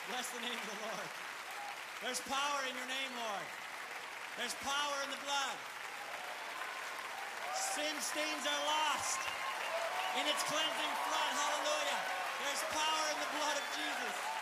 Bless the name of the Lord. There's power in your name, Lord. There's power in the blood. Sin stains are lost in its cleansing flood. Hallelujah. There's power in the blood of Jesus.